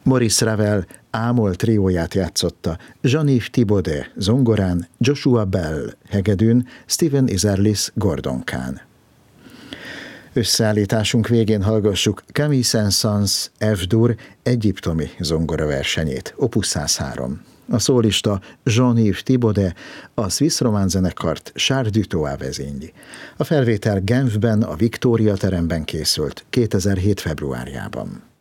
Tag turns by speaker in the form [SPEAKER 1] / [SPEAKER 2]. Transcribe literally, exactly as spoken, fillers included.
[SPEAKER 1] Maurice Ravel Ámol trióját játszotta Jean-Yves Thibaudet zongorán, Joshua Bell hegedűn, Steven Isserlis gordonkán. Összeállításunk végén hallgassuk Camille Saint-Saëns F-dur egyiptomi zongoraversenyét, opus száz három. A szólista Jean-Yves Thibaudet, a Swiss Román zenekart Charles Dutoit vezényli. A felvétel Genfben, a Victoria teremben készült kétezer-hét februárjában.